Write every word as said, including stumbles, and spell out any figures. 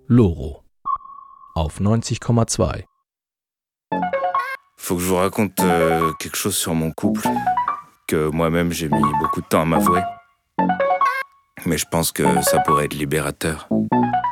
Loro auf neunzig Komma zwei. Faut que je vous raconte euh, quelque chose sur mon couple, que moi-même j'ai mis beaucoup de temps à m'avouer. Mais je pense que ça pourrait être libérateur.